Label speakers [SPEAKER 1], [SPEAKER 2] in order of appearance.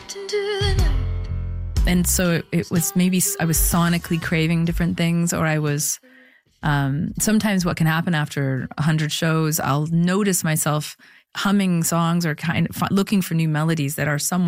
[SPEAKER 1] And so it was maybe I was sonically craving different things, or I was, sometimes what can happen after 100 shows, I'll notice myself humming songs or kind of looking for new melodies that are somewhat